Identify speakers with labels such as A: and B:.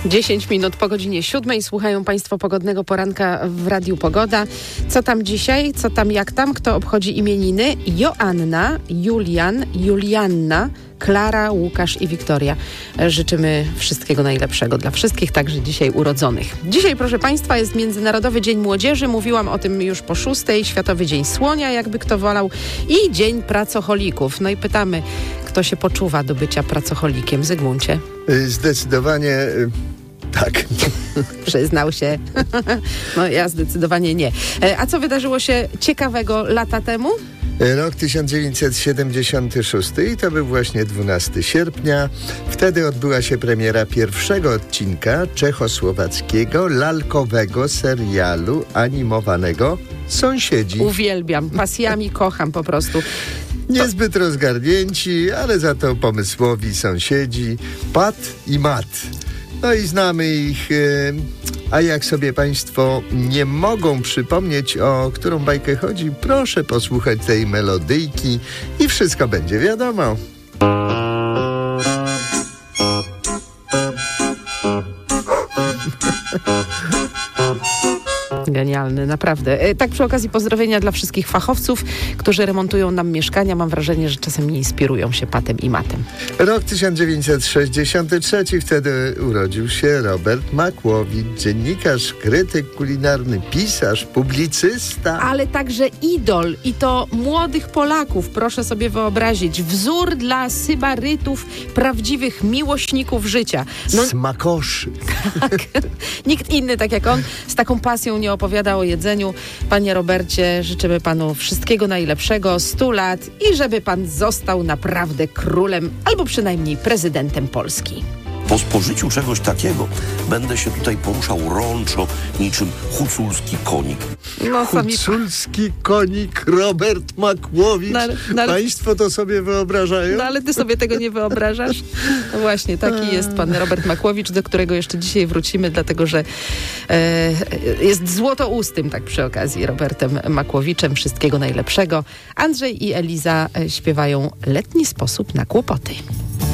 A: 10 minut po godzinie 7. Słuchają Państwo pogodnego poranka w Radiu Pogoda. Co tam dzisiaj? Co tam, jak tam? Kto obchodzi imieniny? Joanna, Julian, Julianna, Klara, Łukasz i Wiktoria. Życzymy wszystkiego najlepszego dla wszystkich, także dzisiaj urodzonych. Dzisiaj, proszę Państwa, jest Międzynarodowy Dzień Młodzieży. Mówiłam o tym już po 6. Światowy Dzień Słonia, jakby kto wolał. I Dzień Pracocholików. No i pytamy, kto się poczuwa do bycia pracocholikiem? Zygmuncie?
B: Zdecydowanie tak.
A: Przyznał się. No ja zdecydowanie nie. A co wydarzyło się ciekawego lata temu?
B: Rok 1976 i to był właśnie 12 sierpnia. Wtedy odbyła się premiera pierwszego odcinka czechosłowackiego lalkowego serialu animowanego Sąsiedzi.
A: Uwielbiam, pasjami kocham po prostu.
B: Niezbyt rozgarnięci, ale za to pomysłowi sąsiedzi Pat i Mat. No i znamy ich, a jak sobie Państwo nie mogą przypomnieć, o którą bajkę chodzi, proszę posłuchać tej melodyjki i wszystko będzie wiadomo.
A: Genialny, naprawdę. Tak przy okazji pozdrowienia dla wszystkich fachowców, którzy remontują nam mieszkania. Mam wrażenie, że czasem nie inspirują się Patem i Matem.
B: Rok 1963, wtedy urodził się Robert Makłowicz, dziennikarz, krytyk kulinarny, pisarz, publicysta.
A: Ale także idol i to młodych Polaków, proszę sobie wyobrazić. Wzór dla sybarytów, prawdziwych miłośników życia.
B: Smakoszy.
A: Tak. Nikt inny, tak jak on, z taką pasją nie opowiada o jedzeniu. Panie Robercie, życzymy panu wszystkiego najlepszego, 100 lat i żeby pan został naprawdę królem albo przynajmniej prezydentem Polski.
C: Po spożyciu czegoś takiego będę się tutaj poruszał rączo niczym huculski konik.
A: No,
B: Huculski konik Robert Makłowicz. Państwo to sobie wyobrażają?
A: No ale ty sobie tego nie wyobrażasz? No właśnie, taki jest pan Robert Makłowicz, do którego jeszcze dzisiaj wrócimy, dlatego że jest złotoustym, tak przy okazji, Robertem Makłowiczem. Wszystkiego najlepszego. Andrzej i Eliza śpiewają Letni sposób na kłopoty.